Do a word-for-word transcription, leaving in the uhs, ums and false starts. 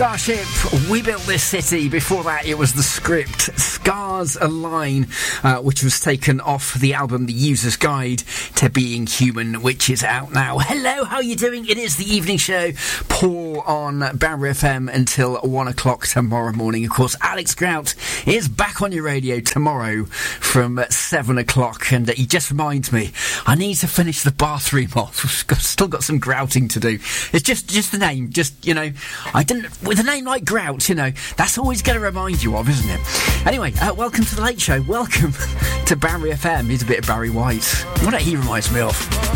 Starship, We Built This City. Before that, it was The Script, Scars Align, uh, which was taken off the album The User's Guide to Being Human, which is out now. Hello, how are you doing? It is the evening show, Paul on Barrier F M until one o'clock tomorrow morning. Of course, Alex Grout is back on your radio tomorrow from seven o'clock, and uh, he just reminds me, I need to finish the bathroom off. I've still got some grouting to do. It's just, just the name, just, you know, I didn't... With a name like Grout, you know, that's always going to remind you of, isn't it? Anyway, uh, welcome to the Late Show. Welcome to Barry F M. He's a bit of Barry White. What he reminds me of.